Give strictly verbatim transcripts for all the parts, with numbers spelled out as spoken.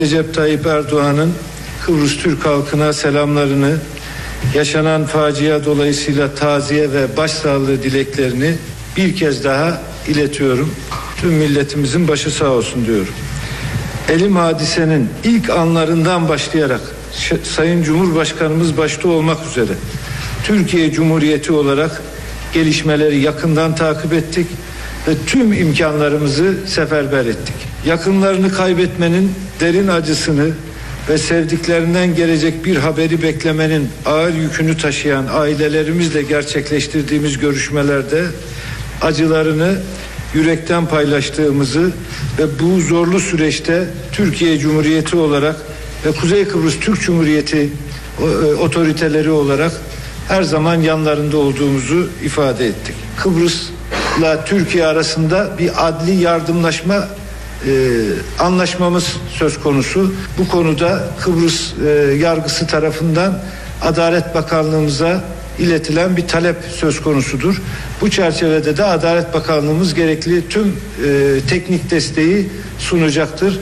Recep Tayyip Erdoğan'ın Kıbrıs Türk halkına selamlarını, yaşanan facia dolayısıyla taziye ve başsağlığı dileklerini bir kez daha iletiyorum. Tüm milletimizin başı sağ olsun diyorum. Elim hadisenin ilk anlarından başlayarak Sayın Cumhurbaşkanımız başta olmak üzere Türkiye Cumhuriyeti olarak gelişmeleri yakından takip ettik ve tüm imkanlarımızı seferber ettik. Yakınlarını kaybetmenin derin acısını ve sevdiklerinden gelecek bir haberi beklemenin ağır yükünü taşıyan ailelerimizle gerçekleştirdiğimiz görüşmelerde acılarını yürekten paylaştığımızı ve bu zorlu süreçte Türkiye Cumhuriyeti olarak ve Kuzey Kıbrıs Türk Cumhuriyeti otoriteleri olarak her zaman yanlarında olduğumuzu ifade ettik. Kıbrıs'la Türkiye arasında bir adli yardımlaşma e, anlaşmamız söz konusu. Bu konuda Kıbrıs e, yargısı tarafından Adalet Bakanlığımıza iletilen bir talep söz konusudur. Bu çerçevede de Adalet Bakanlığımız gerekli tüm e, teknik desteği sunacaktır.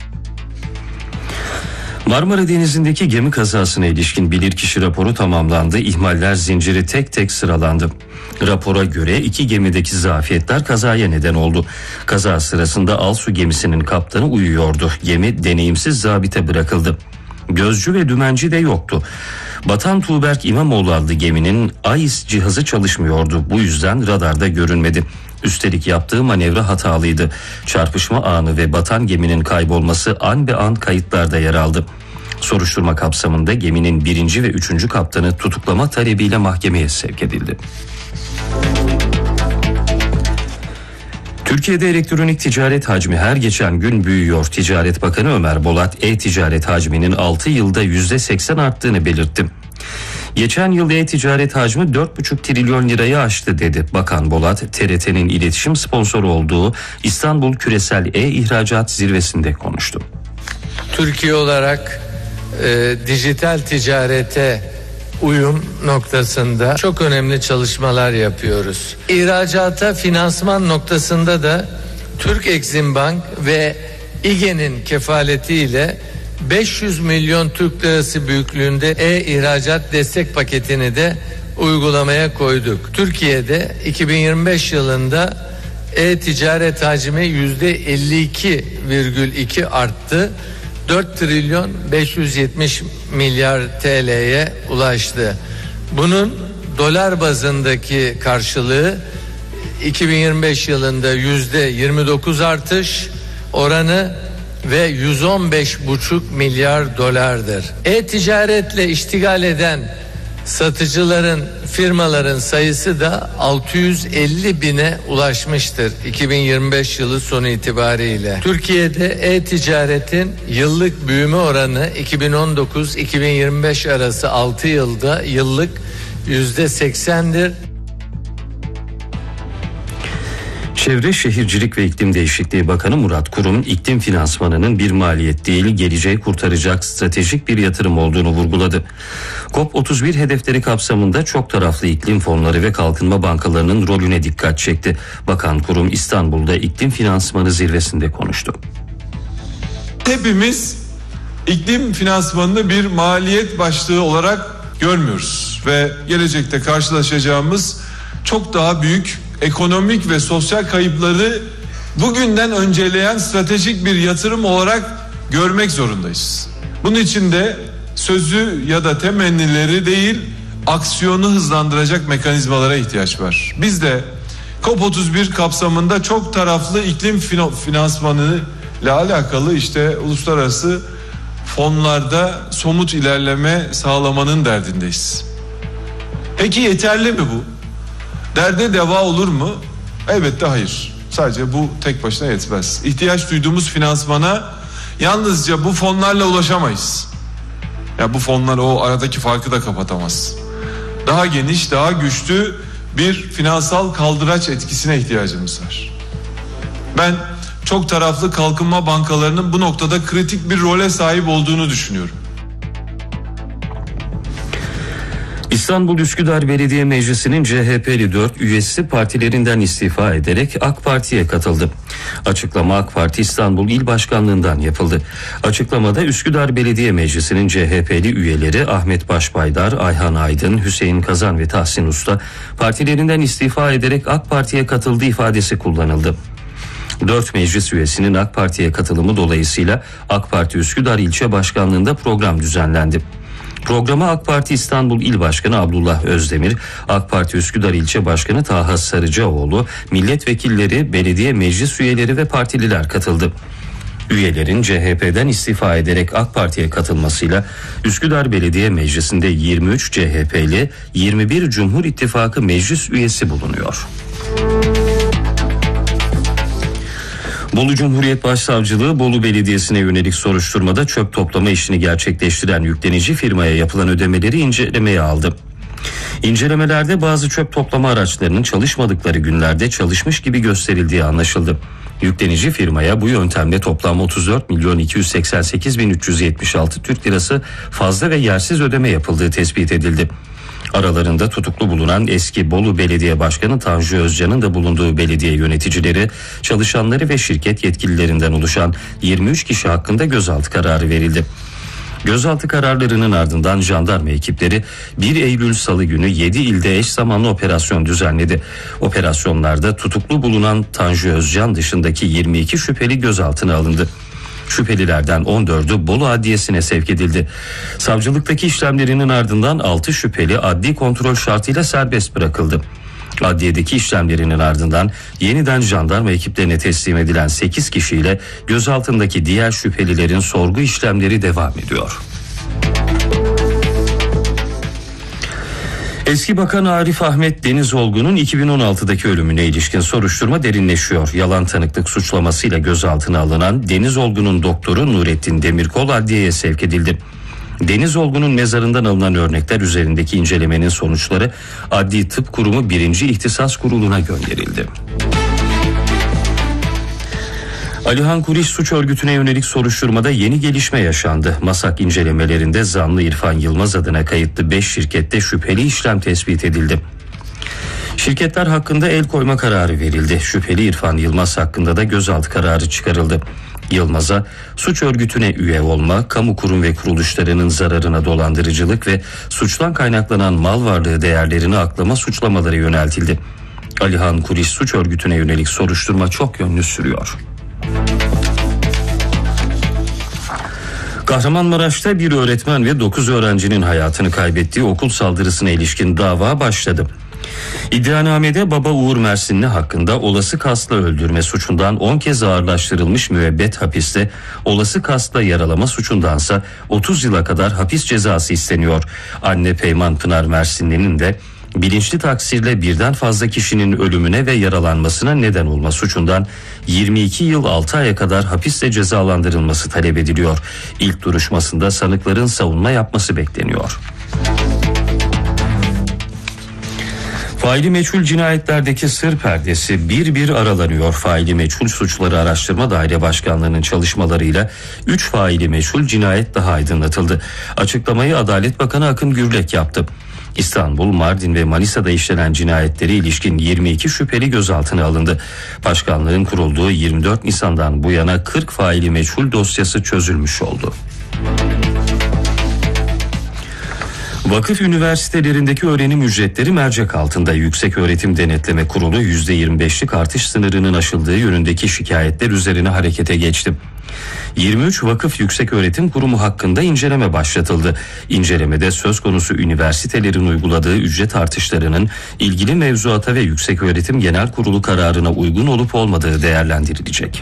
Marmara Denizi'ndeki gemi kazasına ilişkin bilirkişi raporu tamamlandı. İhmaller zinciri tek tek sıralandı. Rapora göre iki gemideki zafiyetler kazaya neden oldu. Kaza sırasında Alsu gemisinin kaptanı uyuyordu. Gemi deneyimsiz zabite bırakıldı. Gözcü ve dümenci de yoktu. Batan Tuğberk İmamoğlu adlı geminin A İ S cihazı çalışmıyordu. Bu yüzden radarda görünmedi. Üstelik yaptığı manevra hatalıydı. Çarpışma anı ve batan geminin kaybolması an be an kayıtlarda yer aldı. Soruşturma kapsamında geminin birinci ve üçüncü kaptanı tutuklama talebiyle mahkemeye sevk edildi. Türkiye'de elektronik ticaret hacmi her geçen gün büyüyor. Ticaret Bakanı Ömer Bolat, e-ticaret hacminin altı yılda yüzde seksen arttığını belirtti. Geçen yıl e-ticaret hacmi dört buçuk trilyon lirayı aştı dedi. Bakan Bolat, T R T'nin iletişim sponsoru olduğu İstanbul Küresel E-İhracat Zirvesi'nde konuştu. Türkiye olarak e, dijital ticarete uyum noktasında çok önemli çalışmalar yapıyoruz. İhracata finansman noktasında da Türk Exim Bank ve İGE'nin kefaletiyle beş yüz milyon Türk lirası büyüklüğünde e-ihracat destek paketini de uygulamaya koyduk. Türkiye'de iki bin yirmi beş yılında e-ticaret hacmi yüzde elli iki virgül iki arttı. dört trilyon beş yüz yetmiş milyar T L'ye ulaştı. Bunun dolar bazındaki karşılığı iki bin yirmi beş yılında yüzde yirmi dokuz artış oranı ve yüz on beş buçuk milyar dolardır. E-ticaretle iştigal eden satıcıların, firmaların sayısı da altı yüz elli bine ulaşmıştır iki bin yirmi beş yılı sonu itibariyle. Türkiye'de e-ticaretin yıllık büyüme oranı iki bin on dokuz iki bin yirmi beş arası altı yılda yıllık yüzde seksendir. Çevre, Şehircilik ve İklim Değişikliği Bakanı Murat Kurum, iklim finansmanının bir maliyet değil, geleceği kurtaracak stratejik bir yatırım olduğunu vurguladı. COP otuz bir hedefleri kapsamında çok taraflı iklim fonları ve kalkınma bankalarının rolüne dikkat çekti. Bakan Kurum, İstanbul'da iklim finansmanı zirvesinde konuştu. Hepimiz iklim finansmanını bir maliyet başlığı olarak görmüyoruz ve gelecekte karşılaşacağımız çok daha büyük ekonomik ve sosyal kayıpları bugünden önceleyen stratejik bir yatırım olarak görmek zorundayız. Bunun için de sözü ya da temennileri değil, aksiyonu hızlandıracak mekanizmalara ihtiyaç var. Biz de COP otuz bir kapsamında çok taraflı iklim finansmanı ile alakalı işte uluslararası fonlarda somut ilerleme sağlamanın derdindeyiz. Peki yeterli mi bu? Derde deva olur mu? Elbette hayır. Sadece bu tek başına yetmez. İhtiyaç duyduğumuz finansmana yalnızca bu fonlarla ulaşamayız. Ya bu fonlar o aradaki farkı da kapatamaz. Daha geniş, daha güçlü bir finansal kaldıraç etkisine ihtiyacımız var. Ben çok taraflı kalkınma bankalarının bu noktada kritik bir role sahip olduğunu düşünüyorum. İstanbul Üsküdar Belediye Meclisi'nin C H P'li dört üyesi partilerinden istifa ederek AK Parti'ye katıldı. Açıklama AK Parti İstanbul İl Başkanlığı'ndan yapıldı. Açıklamada Üsküdar Belediye Meclisi'nin C H P'li üyeleri Ahmet Başbaydar, Ayhan Aydın, Hüseyin Kazan ve Tahsin Usta partilerinden istifa ederek AK Parti'ye katıldığı ifadesi kullanıldı. Dört meclis üyesinin AK Parti'ye katılımı dolayısıyla AK Parti Üsküdar İlçe Başkanlığı'nda program düzenlendi. Programa AK Parti İstanbul İl Başkanı Abdullah Özdemir, AK Parti Üsküdar İlçe Başkanı Taha Sarıcaoğlu, milletvekilleri, belediye meclis üyeleri ve partililer katıldı. Üyelerin C H P'den istifa ederek AK Parti'ye katılmasıyla Üsküdar Belediye Meclisi'nde yirmi üç C H P'li, yirmi bir Cumhur İttifakı meclis üyesi bulunuyor. Bolu Cumhuriyet Başsavcılığı Bolu Belediyesi'ne yönelik soruşturmada çöp toplama işini gerçekleştiren yüklenici firmaya yapılan ödemeleri incelemeye aldı. İncelemelerde bazı çöp toplama araçlarının çalışmadıkları günlerde çalışmış gibi gösterildiği anlaşıldı. Yüklenici firmaya bu yöntemle toplam otuz dört milyon iki yüz seksen sekiz bin üç yüz yetmiş altı Türk lirası fazla ve yersiz ödeme yapıldığı tespit edildi. Aralarında tutuklu bulunan eski Bolu Belediye Başkanı Tanju Özcan'ın da bulunduğu belediye yöneticileri, çalışanları ve şirket yetkililerinden oluşan yirmi üç kişi hakkında gözaltı kararı verildi. Gözaltı kararlarının ardından jandarma ekipleri bir Eylül Salı günü yedi ilde eş zamanlı operasyon düzenledi. Operasyonlarda tutuklu bulunan Tanju Özcan dışındaki yirmi iki şüpheli gözaltına alındı. Şüphelilerden on dördü Bolu Adliyesi'ne sevk edildi. Savcılıktaki işlemlerinin ardından altı şüpheli adli kontrol şartıyla serbest bırakıldı. Adliyedeki işlemlerinin ardından yeniden jandarma ekiplerine teslim edilen sekiz kişiyle gözaltındaki diğer şüphelilerin sorgu işlemleri devam ediyor. Eski Bakan Arif Ahmet Denizolgu'nun iki bin on altıdaki ölümüne ilişkin soruşturma derinleşiyor. Yalan tanıklık suçlamasıyla gözaltına alınan Denizolgu'nun doktoru Nurettin Demirkol adliyeye sevk edildi. Denizolgu'nun mezarından alınan örnekler üzerindeki incelemenin sonuçları Adli Tıp Kurumu birinci İhtisas Kurulu'na gönderildi. Alihan Kuriş suç örgütüne yönelik soruşturmada yeni gelişme yaşandı. Masak incelemelerinde zanlı İrfan Yılmaz adına kayıtlı beş şirkette şüpheli işlem tespit edildi. Şirketler hakkında el koyma kararı verildi. Şüpheli İrfan Yılmaz hakkında da gözaltı kararı çıkarıldı. Yılmaz'a suç örgütüne üye olma, kamu kurum ve kuruluşlarının zararına dolandırıcılık ve suçtan kaynaklanan mal varlığı değerlerini aklama suçlamaları yöneltildi. Alihan Kuriş suç örgütüne yönelik soruşturma çok yönlü sürüyor. Kahramanmaraş'ta bir öğretmen ve dokuz öğrencinin hayatını kaybettiği okul saldırısına ilişkin dava başladı. İddianamede baba Uğur Mersinli hakkında olası kasla öldürme suçundan on kez ağırlaştırılmış müebbet hapiste, olası kasla yaralama suçundansa otuz yıla kadar hapis cezası isteniyor. Anne Peyman Pınar Mersinli'nin de bilinçli taksirle birden fazla kişinin ölümüne ve yaralanmasına neden olma suçundan yirmi iki yıl altı aya kadar hapisle cezalandırılması talep ediliyor. İlk duruşmasında sanıkların savunma yapması bekleniyor. Faili meçhul cinayetlerdeki sır perdesi bir bir aralanıyor. Faili meçhul suçları araştırma daire başkanlığının çalışmalarıyla üç faili meçhul cinayet daha aydınlatıldı. Açıklamayı Adalet Bakanı Akın Gürlek yaptı. İstanbul, Mardin ve Manisa'da işlenen cinayetlere ilişkin yirmi iki şüpheli gözaltına alındı. Başkanlığın kurulduğu yirmi dört Nisan'dan bu yana kırk faili meçhul dosyası çözülmüş oldu. Vakıf üniversitelerindeki öğrenim ücretleri mercek altında. Yükseköğretim Denetleme Kurulu yüzde yirmi beşlik artış sınırının aşıldığı yönündeki şikayetler üzerine harekete geçti. yirmi üç Vakıf Yükseköğretim Kurumu hakkında inceleme başlatıldı. İncelemede söz konusu üniversitelerin uyguladığı ücret artışlarının ilgili mevzuata ve Yükseköğretim Genel Kurulu kararına uygun olup olmadığı değerlendirilecek.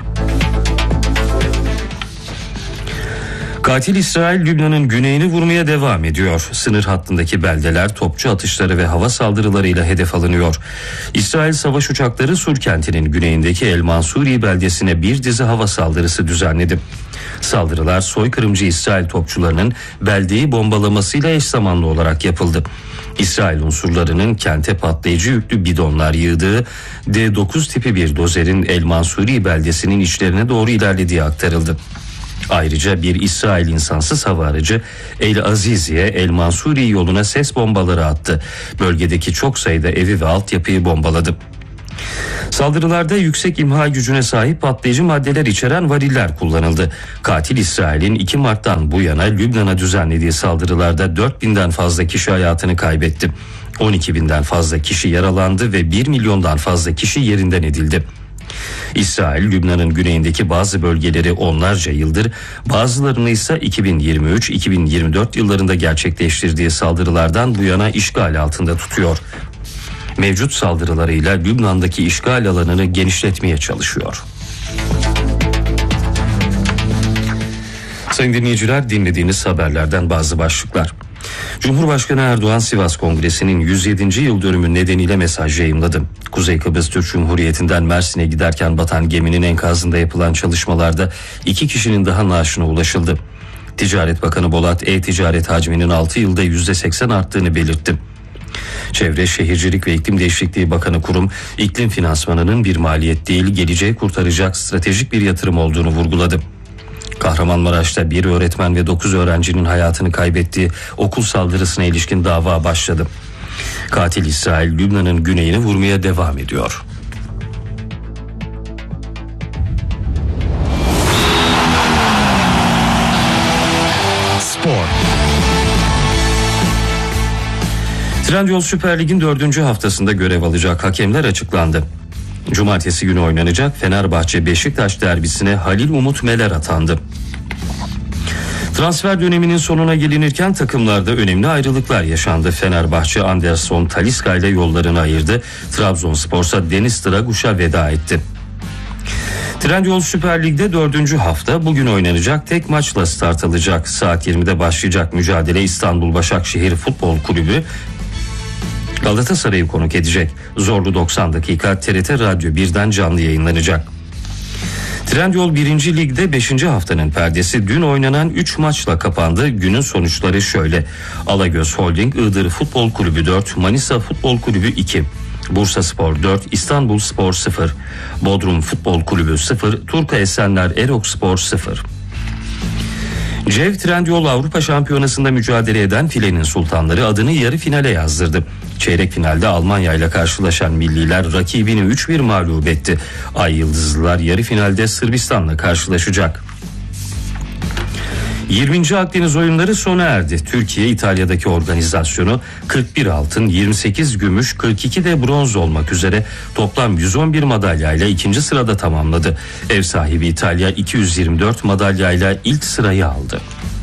Katil İsrail Lübnan'ın güneyini vurmaya devam ediyor. Sınır hattındaki beldeler topçu atışları ve hava saldırılarıyla hedef alınıyor. İsrail savaş uçakları Sur kentinin güneyindeki El Mansuri beldesine bir dizi hava saldırısı düzenledi. Saldırılar soykırımcı İsrail topçularının beldeyi bombalamasıyla eş zamanlı olarak yapıldı. İsrail unsurlarının kente patlayıcı yüklü bidonlar yığdığı D dokuz tipi bir dozerin El Mansuri beldesinin içlerine doğru ilerlediği aktarıldı. Ayrıca bir İsrail insansız hava aracı El Aziziye, El Mansuri yoluna ses bombaları attı. Bölgedeki çok sayıda evi ve altyapıyı bombaladı. Saldırılarda yüksek imha gücüne sahip patlayıcı maddeler içeren variller kullanıldı. Katil İsrail'in iki Mart'tan bu yana Lübnan'a düzenlediği saldırılarda dört binden fazla kişi hayatını kaybetti. on iki binden fazla kişi yaralandı ve bir milyondan fazla kişi yerinden edildi. İsrail, Lübnan'ın güneyindeki bazı bölgeleri onlarca yıldır, bazılarını ise iki bin yirmi üç iki bin yirmi dört yıllarında gerçekleştirdiği saldırılardan bu yana işgal altında tutuyor. Mevcut saldırılarıyla Lübnan'daki işgal alanını genişletmeye çalışıyor. Sayın dinleyiciler, dinlediğiniz haberlerden bazı başlıklar. Cumhurbaşkanı Erdoğan Sivas Kongresi'nin yüz yedinci yıl dönümü nedeniyle mesaj yayımladı. Kuzey Kıbrıs Türk Cumhuriyeti'nden Mersin'e giderken batan geminin enkazında yapılan çalışmalarda iki kişinin daha naaşına ulaşıldı. Ticaret Bakanı Bolat, e-ticaret hacminin altı yılda yüzde seksen arttığını belirtti. Çevre, Şehircilik ve İklim Değişikliği Bakanı Kurum, iklim finansmanının bir maliyet değil, geleceği kurtaracak stratejik bir yatırım olduğunu vurguladı. Kahramanmaraş'ta bir öğretmen ve dokuz öğrencinin hayatını kaybettiği okul saldırısına ilişkin dava başladı. Katil İsrail, Lübnan'ın güneyini vurmaya devam ediyor. Spor. Trendyol Süper Lig'in dördüncü haftasında görev alacak hakemler açıklandı. Cumartesi günü oynanacak Fenerbahçe-Beşiktaş derbisine Halil Umut Meler atandı. Transfer döneminin sonuna gelinirken takımlarda önemli ayrılıklar yaşandı. Fenerbahçe Anderson Talisca ile yollarını ayırdı. Trabzonspor'sa Deniz Draguş'a veda etti. Trendyol Süper Lig'de dördüncü hafta bugün oynanacak tek maçla start alacak. Saat yirmide başlayacak mücadele İstanbul Başakşehir Futbol Kulübü Galatasaray'ı konuk edecek. Zorlu doksan dakika T R T Radyo birden canlı yayınlanacak. Trendyol birinci Lig'de beşinci haftanın perdesi dün oynanan üç maçla kapandı. Günün sonuçları şöyle: Alagöz Holding Iğdır Futbol Kulübü dört, Manisa Futbol Kulübü iki, Bursaspor dört, İstanbulspor sıfır, Bodrum Futbol Kulübü sıfır, Turka Esenler Erokspor sıfır. Cev Trendyol Avrupa Şampiyonası'nda mücadele eden Filenin Sultanları adını yarı finale yazdırdı. Çeyrek finalde Almanya ile karşılaşan milliler rakibini üç bir mağlup etti. Ay Yıldızlılar yarı finalde Sırbistan'la karşılaşacak. yirminci Akdeniz Oyunları sona erdi. Türkiye İtalya'daki organizasyonu kırk bir altın, yirmi sekiz gümüş, kırk iki de bronz olmak üzere toplam yüz on bir madalyayla ikinci sırada tamamladı. Ev sahibi İtalya iki yüz yirmi dört madalyayla ilk sırayı aldı.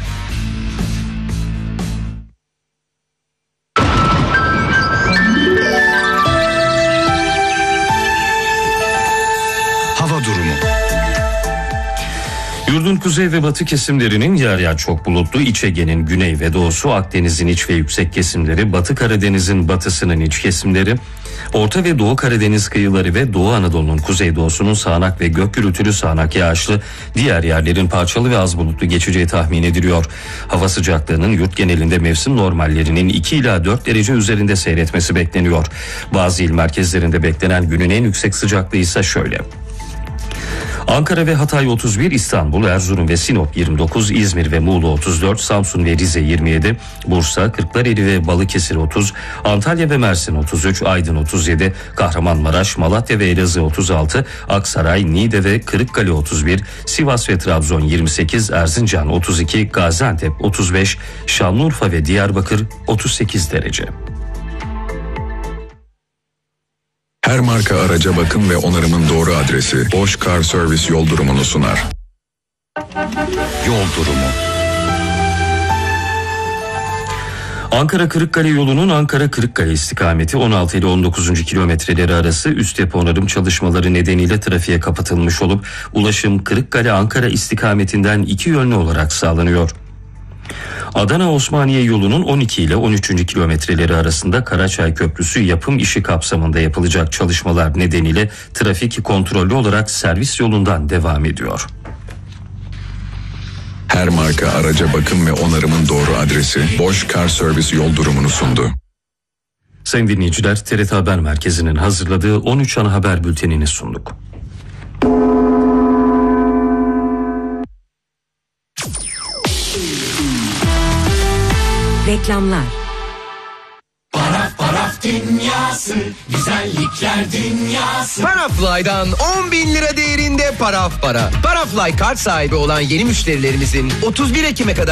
Hava durumu. Yurdun kuzey ve batı kesimlerinin yer yer çok bulutlu, İç Ege'nin güney ve doğusu, Akdeniz'in iç ve yüksek kesimleri, Batı Karadeniz'in batısının iç kesimleri, Orta ve Doğu Karadeniz kıyıları ve Doğu Anadolu'nun kuzeydoğusunun sağanak ve gök gürültülü sağanak yağışlı, diğer yerlerin parçalı ve az bulutlu geçeceği tahmin ediliyor. Hava sıcaklığının yurt genelinde mevsim normallerinin iki ila dört derece üzerinde seyretmesi bekleniyor. Bazı il merkezlerinde beklenen günün en yüksek sıcaklığı ise şöyle: Ankara ve Hatay otuz bir, İstanbul, Erzurum ve Sinop yirmi dokuz, İzmir ve Muğla otuz dört, Samsun ve Rize yirmi yedi, Bursa, Kırklareli ve Balıkesir otuz, Antalya ve Mersin otuz üç, Aydın otuz yedi, Kahramanmaraş, Malatya ve Elazığ otuz altı, Aksaray, Niğde ve Kırıkkale otuz bir, Sivas ve Trabzon yirmi sekiz, Erzincan otuz iki, Gaziantep otuz beş, Şanlıurfa ve Diyarbakır otuz sekiz derece. Her marka araca bakım ve onarımın doğru adresi Bosch Car Service yol durumunu sunar. Yol durumu. Ankara Kırıkkale yolunun Ankara Kırıkkale istikameti on altı ile on dokuzuncu kilometreleri arası üst yapı onarım çalışmaları nedeniyle trafiğe kapatılmış olup ulaşım Kırıkkale Ankara istikametinden iki yönlü olarak sağlanıyor. Adana Osmaniye yolunun on iki ile on üçüncü kilometreleri arasında Karaçay Köprüsü yapım işi kapsamında yapılacak çalışmalar nedeniyle trafik kontrollü olarak servis yolundan devam ediyor. Her marka araca bakım ve onarımın doğru adresi Bosch Car Service yol durumunu sundu. Sayın dinleyiciler, T R T Haber Merkezi'nin hazırladığı on üç ana haber bültenini sunduk. Reklamlar. Paraf paraf dünyası, güzellikler dünyası. Parafly'dan on bin lira değerinde paraf para. Parafly kart sahibi olan yeni müşterilerimizin otuz bir Ekim'e kadar